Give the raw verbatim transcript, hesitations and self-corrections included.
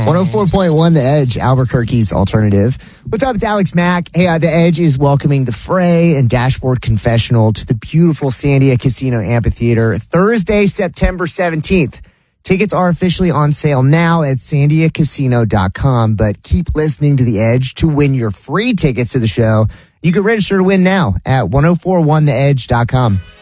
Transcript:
one oh four point one The Edge, Albuquerque's alternative. What's up? It's Alex Mack. Hey, uh, The Edge is welcoming The Fray and Dashboard Confessional to the beautiful Sandia Casino Amphitheater Thursday, September seventeenth. Tickets are officially on sale now at sandia casino dot com, but keep listening to The Edge to win your free tickets to the show. You can register to win now at ten forty-one the edge dot com.